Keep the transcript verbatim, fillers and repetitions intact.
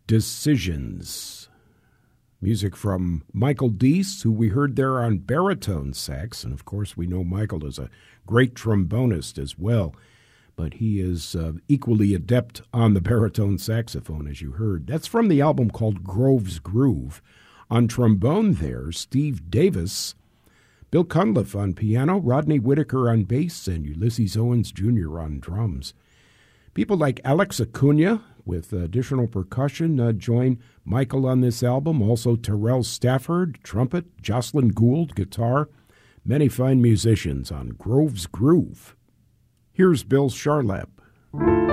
Decisions. Music from Michael Deese, who we heard there on baritone sax. And, of course, we know Michael is a great trombonist as well. But he is uh, equally adept on the baritone saxophone, as you heard. That's from the album called Grove's Groove. On trombone there, Steve Davis, Bill Cunliffe on piano, Rodney Whitaker on bass, and Ulysses Owens Junior on drums. People like Alex Acuna with additional percussion uh, join Michael on this album. Also Terrell Stafford, trumpet, Jocelyn Gould, guitar. Many fine musicians on Grove's Groove. Here's Bill Charlap.